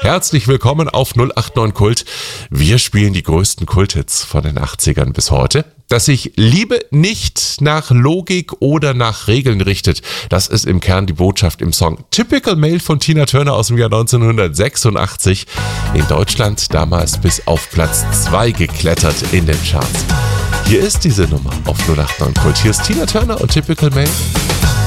Herzlich willkommen auf 089 Kult. Wir spielen die größten Kulthits von den 80ern bis heute. Dass sich Liebe nicht nach Logik oder nach Regeln richtet, das ist im Kern die Botschaft im Song Typical Male von Tina Turner aus dem Jahr 1986. In Deutschland damals bis auf Platz 2 geklettert in den Charts. Hier ist diese Nummer auf 089 Kult. Hier ist Tina Turner und Typical Male.